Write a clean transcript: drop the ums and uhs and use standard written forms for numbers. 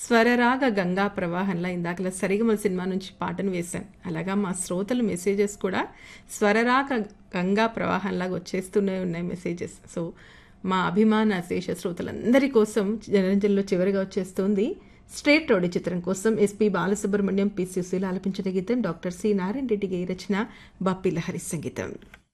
స్వరరాగ Ganga ప్రవాహంలా ఇందాకలా సరిగమల cinema నుంచి పాటను వేశాను. అలాగా మా శ్రోతలు మెసేజెస్ కూడా స్వరరాగ గంగా ప్రవాహంలాగా వచ్చేస్తూనే ఉన్నాయి మెసేజెస్. సో మా అభిమాన శేష శ్రోతలందరి కోసం జనరంజన్లో చివరిగా వచ్చేస్తుంది స్ట్రేట్ రౌడీ చిత్రం కోసం ఎస్పి బాలసుబ్రహ్మణ్యం, పి. సుశీల ఆలపించిన గీతం, డాక్టర్ సి. నారాయణ రెడ్డి గారి రచన, బప్పి లహరి సంగీతం.